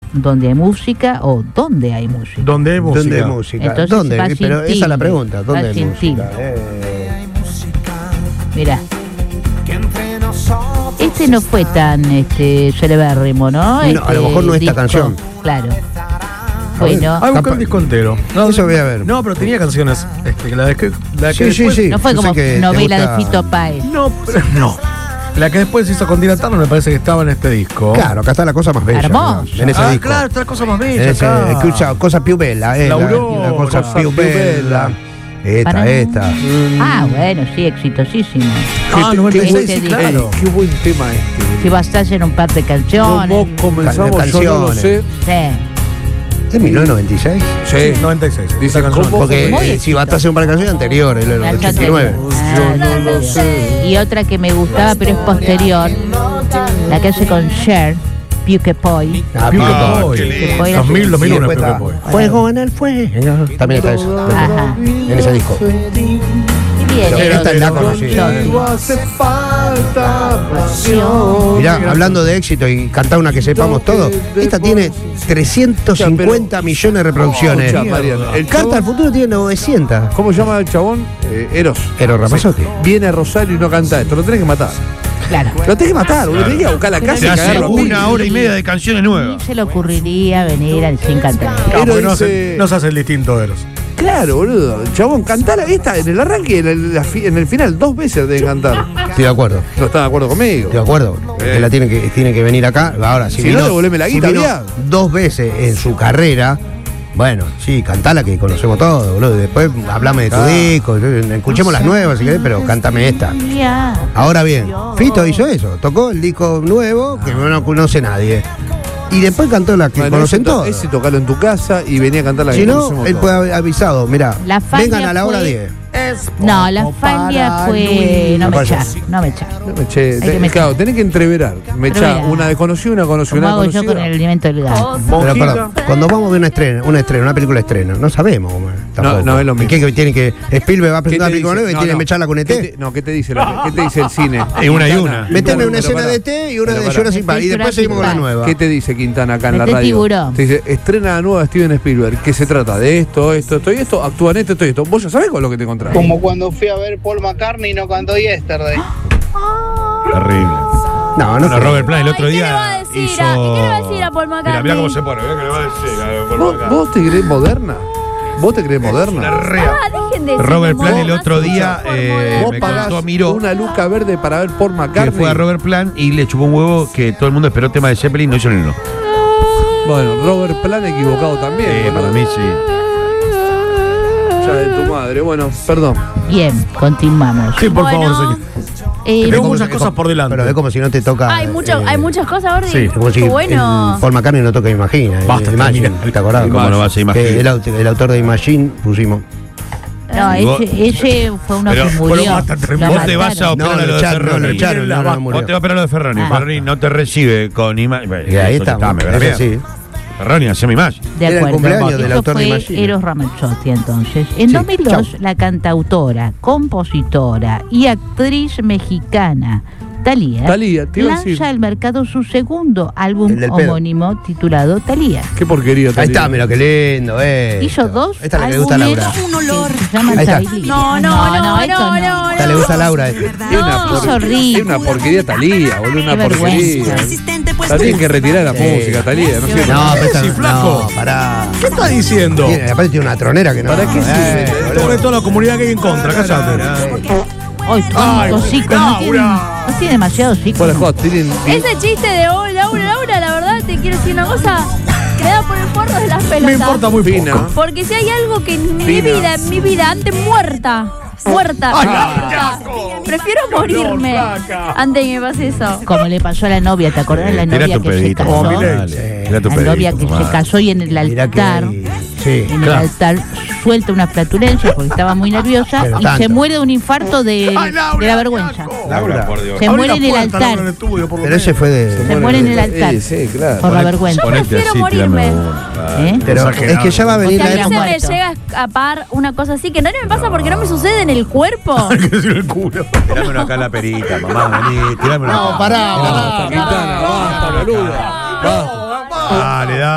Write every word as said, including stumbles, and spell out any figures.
donde hay música o dónde hay música. ¿Dónde hay música? ¿Dónde hay música? Entonces, ¿Dónde? va sin Pero esa es la tilde, pregunta. ¿Dónde va hay sin música? tilde. Eh, Mirá. Este no fue tan este, celebérrimo, ¿no? No, Este a lo mejor no esta disco, canción. Claro. Bueno. Ah, busca Capaz- el disco entero. No, Eso voy a ver. No, pero tenía canciones. Este, la, de que, la que Sí, después, sí, sí. no fue yo como sé que te novela gusta- de Fito Páez. No, pero no. La que después hizo con Tina Turner me parece que estaba en este disco. Claro, acá está la cosa más bella. Hermoso. ¿no? En ese ah, disco. claro, está la cosa más En bella ese, acá. escucha, cosa più bella, eh, La la, Aurora, la cosa cosa più più bella. bella. Esta, Para- esta. Ah, bueno, sí, exitosísimo. Ah, noventa y seis, Este sí, disco. claro. Qué buen tema este. Si bastasen en un par de canciones. ¿Cómo comenzamos? Can- Yo no lo sé. canciones. Sí. ¿Es mil novecientos noventa y seis? Sí, noventa y seis. Dice, Esa canción. ¿cómo? Porque Muy eh, si bastase un par de canciones anteriores, el La ochenta y nueve. Yo no lo sé. Y otra que me gustaba, pero es posterior, la que hace con Cher, Piuque Poi. Ah, Piu que Piu Boy. que Boy. Boy. dos mil, dos mil Y uno, después Piu que está Boy. Fuego en el fuego. También está eso. Ajá. En ese disco. Y bien, Pero era esta es la otro conocida. Johnny. Hace falta pasión. Mirá, hablando de éxito y cantar una que sepamos todos, esta tiene trescientos cincuenta millones de reproducciones. Escucha, Mariano, el Carta al chabón- futuro tiene novecientas. ¿Cómo se llama el chabón? Eh, Eros. Eros Ramazzotti. Viene a Rosario y no canta esto. Lo tenés que matar. Claro. Lo tenés que matar, boludo. Tenés que ir a buscar la casa Se y hace cagarlo a una piña. hora y media de canciones Ni nuevas. se le ocurriría venir al sin cantar. Claro, Pero porque no, dice- se, no se hace el distinto de los. Claro, boludo. El chabón, cantala esta en el arranque y en el, la fi- en el final dos veces tenés que cantar. Estoy de acuerdo. No estás de acuerdo conmigo. Estoy de acuerdo. Eh. Que la tiene que, tiene que venir acá. Ahora, si, Si vino, no, devolveme la si guita, vino ya. dos veces en su carrera, bueno, sí, cantala que conocemos todo, boludo. Después hablame de tu Ah. disco, escuchemos las nuevas si querés, pero cántame esta. Ya. Ahora bien, Fito hizo eso, tocó el disco nuevo que no conoce nadie. Y después cantó la que Bueno, conocen ese, to- todos. ese tocalo en tu casa y venía a cantar la Si que no, conocemos él todos. puede haber avisado, mirá, La Fania vengan a la hora fue- diez. No, la Fania fue. No me Vaya. echar, no me echar. No me eché, Hay te- que me claro, tenés que entreverar. Me echá Entreverar. una desconocida, una conocida, Como una hago yo conocida. con el alimento del gato. Pero Monjita. perdón, cuando vamos a ver una estrena, una estrena, una película de estreno, no sabemos cómo es, tampoco. no es lo ¿Y mismo. qué, que tiene que Spielberg va a ¿Qué presentar te la película dice? nueva y No, tiene no. que echarla con E ¿Qué T? te- No, ¿qué te dice, la- ¿qué te dice el cine? Es una y Quintana. una. Meteme una Pero escena pará. de E T y una Pero de pará. Jurassic Park y después seguimos con la nueva. ¿Qué te dice Quintana acá en la Meté radio? tiburón. Te dice, estrena la nueva Steven Spielberg. ¿Qué se trata? De esto, esto, esto y esto. Actúan esto, esto y esto. Vos ya sabés con lo que te encontrás. Como cuando fui a ver Paul McCartney y no cantó Yesterday. Terrible. No, no Bueno, creo. Robert Plant el otro Ay, ¿qué día le va a decir hizo... a- qué le va a decir a Paul McCartney? Mira, mira cómo se pone, mira que le va a decir a Paul ¿Vos, McCartney. vos te crees moderna? ¿Vos te crees Una moderna? rea. Ah, dejen de Robert decirme Plant el moda, otro día por eh, moda. Vos me pagás contó a Miró una luca verde para ver Paul que McCartney. fue a Robert Plant y le chupó un huevo que todo el mundo esperó tema de Zeppelin, no hizo ni uno. Bueno, Robert Plant equivocado también. Eh, boludo. para mí sí. Ya de tu madre. Bueno, perdón. Bien, continuamos. Sí, por Bueno. favor, señor. Eh, Tengo como- muchas es cosas como- por delante. Pero es como si no te toca. Hay, mucho, eh, hay muchas cosas, Gordi. sí, es como si Qué bueno. el Paul McCartney no toca Imagina. Basta, eh, Imagine, termina. ¿te acordás? ¿Cómo no va a ser Imagine? Que el, aut- el autor de Imagine pusimos. no, ese, ese fue uno Pero que vos murió. lo mataste, Lo vos te vas a mataron. operar No, a lo lo de echaron, no, lo Ferrari. echaron, no, no, murió. Vos te vas a operar a lo de Ferrari. Ah. Ferrari no te recibe con imagen. Y ahí está, es así. Ferrari, haceme imagen. De Era el acuerdo. cumpleaños del Eso autor de fue Imagine. Eros Ramazzotti entonces. En Sí, dos mil dos, chau. la cantautora, compositora y actriz mexicana Thalía, Thalía, te iba a decir. lanza al mercado su segundo álbum El del pedo. homónimo titulado Thalía. Qué porquería. Ahí Thalía. está, mira, qué lindo, eh. Hizo dos Esta es la que le gusta a álbumes Laura. que se llaman Ahí está. Thalía. No, no, no, esto no, no, Esta le gusta a Laura. este. Tiene una, No. por- Es horrible. tiene una porquería Talía, boludo, una Qué porquería. vergüenza. La tienen que retirar la Sí. música, Talía, no sirve. No, pero esta Sí, flaco. no, pará. ¿Qué está diciendo? Tiene, aparte tiene una tronera que no. ¿Para qué sirve? eh, boludo. Sobre toda la comunidad que hay en contra, cállate. Ay, Ay, tanto cico, no tiene, Laura. no tiene demasiado cico. Fuera de joda, tienen- Ese chiste de oh, Laura, Laura, la verdad te quiero decir una cosa. Queda por el forro de las pelotas. Me importa muy Fina. poco. Porque si hay algo que en mi Fina. vida, en mi vida, antes muerta, muerta, Ay, muerta, prefiero morirme flaca. antes que me pase eso. Como le pasó a la novia, ¿te acordás de la Tira novia tu que se pedito, casó? mamá, Sí. dale. Tira tu La pedito, novia que mamá. se casó y en el Mirá que altar, hay- Sí, en claro. el altar suelta una flatulencia porque estaba muy nerviosa Pero y tanto. se muere de un infarto de, Ay, Laura, de la vergüenza. Laura. por Dios. Se Abrí muere la en el puerta, altar. Laura, en el estudio, por lo Pero ese menos. fue de. Se muere en el altar Sí, sí, claro. por la vergüenza. Yo prefiero morirme. ¿Eh? Pero es que ya va a venir Si a la mí se época. me muerto. llega a escapar una cosa así, que no me pasa porque no me sucede en el cuerpo. Hay que decir el culo. Tirámelo acá en la perita, mamá, vení, tirámelo. No, pará, pará. Basta, Quintana, basta, boludo. Basta. Dale, dale.